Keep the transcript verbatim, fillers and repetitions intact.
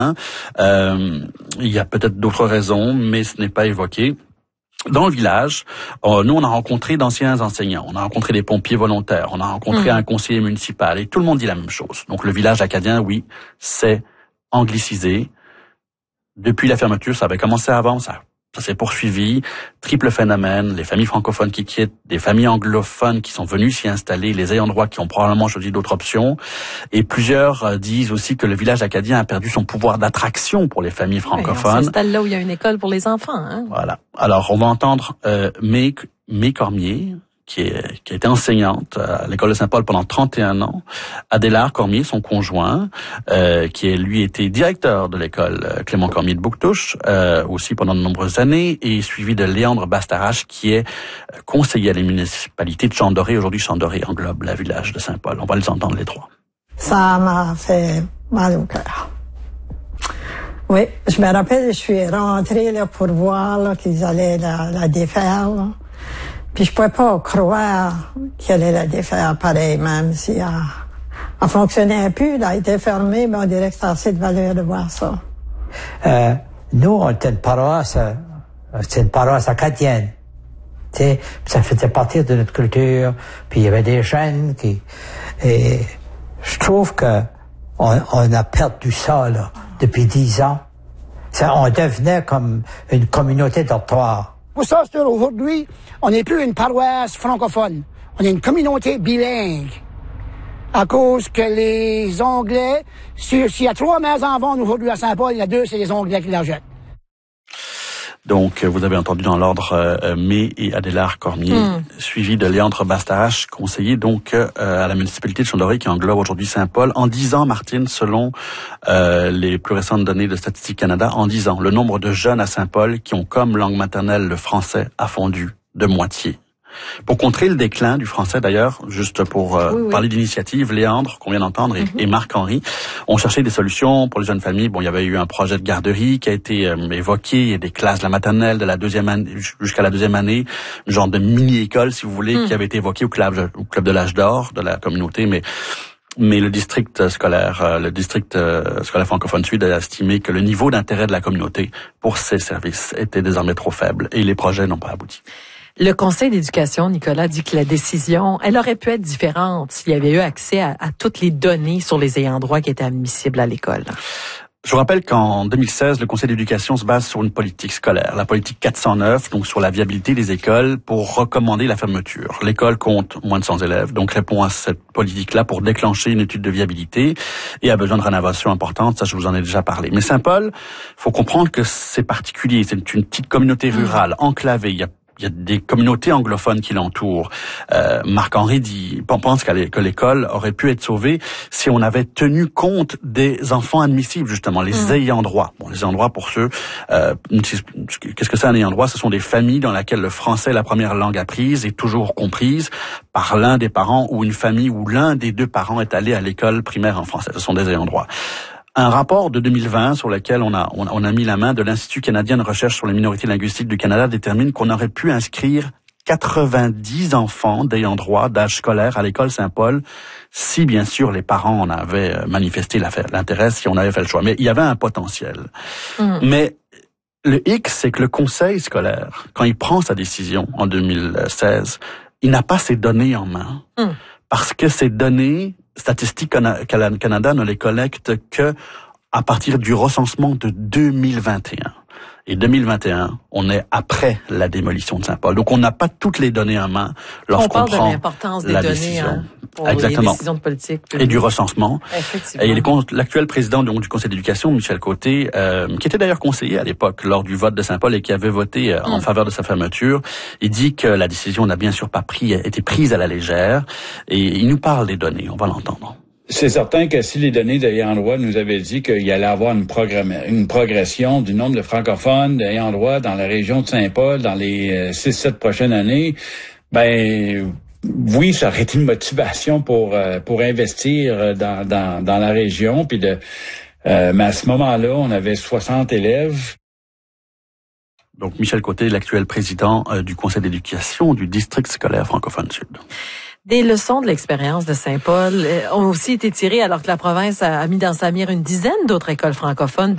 Euh, il y a peut-être d'autres raisons, mais ce n'est pas évoqué. Dans le village, euh, nous, on a rencontré d'anciens enseignants, on a rencontré des pompiers volontaires, on a rencontré mmh. un conseiller municipal, et tout le monde dit la même chose. Donc, le village acadien, oui, c'est anglicisé. Depuis la fermeture, ça avait commencé avant, ça, ça s'est poursuivi. Triple phénomène, les familles francophones qui quittent, des familles anglophones qui sont venues s'y installer, les ayants droit qui ont probablement choisi d'autres options. Et plusieurs euh, disent aussi que le village acadien a perdu son pouvoir d'attraction pour les familles francophones. Oui, on s'installe là où il y a une école pour les enfants. Hein? Voilà. Alors, on va entendre euh, May, May Cormier, qui, est, qui a été enseignante à l'école de Saint-Paul pendant trente et un ans, Adélard Cormier, son conjoint, euh, qui est lui été directeur de l'école Clément Cormier de Bouctouche, euh, aussi pendant de nombreuses années, et suivi de Léandre Bastarache, qui est conseiller à la municipalité de Champdoré. Aujourd'hui, Champdoré englobe le village de Saint-Paul. On va les entendre les trois. Ça m'a fait mal au cœur. Oui, je me rappelle, je suis rentrée là pour voir là, qu'ils allaient la, la défaire, là. Puis je pouvais pas croire qu'elle allait la défaire pareil, même si elle, elle fonctionnait plus, elle a été fermée, mais on dirait que c'est assez de valeur de voir ça. Euh, nous, on était une paroisse, euh, c'est une paroisse acadienne. Tu sais, ça faisait partie de notre culture, puis il y avait des jeunes qui... Et je trouve que on, on a perdu ça, là, depuis dix ans. Ça, on devenait comme une communauté dortoir. Pour ça, c'est aujourd'hui, on n'est plus une paroisse francophone. On est une communauté bilingue. À cause que les Anglais, s'il y a trois maisons en vente aujourd'hui à Saint-Paul, il y en a deux, c'est les Anglais qui la jettent. Donc, vous avez entendu dans l'ordre euh, May et Adélard Cormier, mm. suivi de Léandre Bastarache, conseiller donc euh, à la municipalité de Champdoré qui englobe aujourd'hui Saint-Paul. En dix ans, Martine, selon euh, les plus récentes données de Statistique Canada, en dix ans, le nombre de jeunes à Saint-Paul qui ont comme langue maternelle le français a fondu de moitié. Pour contrer le déclin du français, d'ailleurs, juste pour euh, oui, oui. parler d'initiative, Léandre, qu'on vient d'entendre, et, mm-hmm. et Marc-Henri ont cherché des solutions pour les jeunes familles. Bon, il y avait eu un projet de garderie qui a été euh, évoqué, il y a des classes de la maternelle, de la deuxième année jusqu'à la deuxième année, une genre de mini-école, si vous voulez, mm. qui avait été évoqué au club, au club de l'âge d'or de la communauté, mais mais le district scolaire, euh, le district euh, scolaire francophone sud a estimé que le niveau d'intérêt de la communauté pour ces services était désormais trop faible et les projets n'ont pas abouti. Le Conseil d'éducation, Nicolas, dit que la décision, elle aurait pu être différente s'il y avait eu accès à, à toutes les données sur les ayants droit qui étaient admissibles à l'école. Je vous rappelle qu'en deux mille seize, le Conseil d'éducation se base sur une politique scolaire, la politique quatre cent neuf, donc sur la viabilité des écoles pour recommander la fermeture. L'école compte moins de cent élèves, donc répond à cette politique-là pour déclencher une étude de viabilité et a besoin de rénovation importante, ça je vous en ai déjà parlé. Mais Saint-Paul, faut comprendre que c'est particulier, c'est une petite communauté rurale, enclavée, il y a Il y a des communautés anglophones qui l'entourent. Euh, Marc-Henri dit, pense que l'école aurait pu être sauvée si on avait tenu compte des enfants admissibles, justement, les mmh. ayants droit. Bon, les ayants droit, pour ceux, euh, qu'est-ce que c'est un ayant droit? Ce sont des familles dans lesquelles le français est la première langue apprise et toujours comprise par l'un des parents ou une famille où l'un des deux parents est allé à l'école primaire en français. Ce sont des ayants droit. Un rapport de deux mille vingt sur lequel on a, on, on a mis la main de l'Institut canadien de recherche sur les minorités linguistiques du Canada détermine qu'on aurait pu inscrire quatre-vingt-dix enfants d'ayant droit d'âge scolaire à l'école Saint-Paul si, bien sûr, les parents en avaient manifesté l'intérêt, si on avait fait le choix. Mais il y avait un potentiel. Mmh. Mais le hic, c'est que le conseil scolaire, quand il prend sa décision en deux mille seize, il n'a pas ces données en main. Mmh. Parce que ces données... Statistique Canada ne les collecte que à partir du recensement de deux mille vingt et un. Et deux mille vingt et un, on est après la démolition de Saint-Paul. Donc, on n'a pas toutes les données en main lorsqu'on prend de l'importance des la données, décision. Hein, pour Exactement. les décisions de politique. Et du recensement. Effectivement. Et l'actuel président donc, du Conseil d'éducation, Michel Côté, euh, qui était d'ailleurs conseiller à l'époque lors du vote de Saint-Paul et qui avait voté euh, en mm. faveur de sa fermeture, il dit que la décision n'a bien sûr pas pris, été prise à la légère. Et il nous parle des données. On va l'entendre. C'est certain que si les données d'ayants droit nous avaient dit qu'il y allait avoir une, une progression du nombre de francophones d'ayants droit dans la région de Saint-Paul dans les six sept prochaines années, ben oui, ça aurait été une motivation pour pour investir dans dans, dans la région. Puis de, euh, mais à ce moment-là, on avait soixante élèves. Donc Michel Côté, l'actuel président euh, du Conseil d'éducation du district scolaire francophone sud. Des leçons de l'expérience de Saint-Paul ont aussi été tirées alors que la province a mis dans sa mire une dizaine d'autres écoles francophones